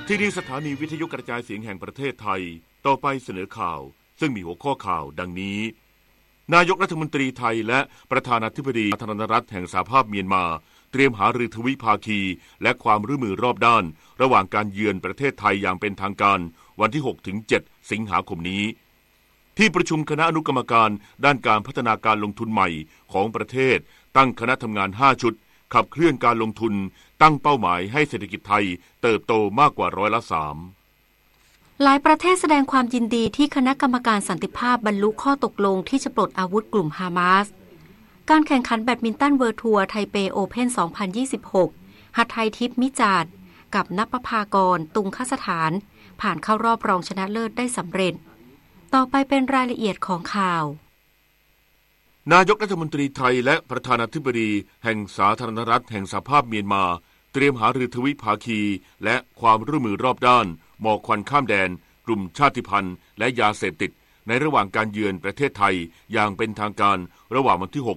ที่นี่สถานีวิทยุกระจายเสียงแห่งประเทศไทยต่อไปเสนอข่าวซึ่งมีหัวข้อข่าวดังนี้นายกรัฐมนตรีไทยและประธานาธิบดีสาธารณรัฐแห่งสหภาพเมียนมาเตรียมหารือทวิภาคีและความร่วมมือรอบด้านระหว่างการเยือนประเทศไทยอย่างเป็นทางการวันที่ 6-7 สิงหาคมนี้ที่ประชุมคณะอนุกรรมการด้านการพัฒนาการลงทุนใหม่ของประเทศตั้งคณะทำงาน5ชุดขับเคลื่อนการลงทุนตั้งเป้าหมายให้เศรษฐกิจไทยเติบโตมากกว่า3% หลายประเทศแสดงความยินดีที่คณะกรรมการสันติภาพบรรลุข้อตกลงที่จะปลดอาวุธกลุ่มฮามาสการแข่งขันแบดมินตันเวิลด์ทัวร์ไทเปโอเพ่น 2026 หัตถ์ไทยทิพย์มิจาดกับณปภากรตุงคสถานผ่านเข้ารอบรองชนะเลิศได้สำเร็จต่อไปเป็นรายละเอียดของข่าวนายกรัฐมนตรีไทยและประธานาธิบดีแห่งสาธารณรัฐแห่งสหภาพเมียนมาเตรียมหารือทวิภาคีและความร่วมมือรอบด้านหมอกควันข้ามแดนกลุ่มชาติพันธุ์และยาเสพติดในระหว่างการเยือนประเทศไทยอย่างเป็นทางการระหว่างวันที่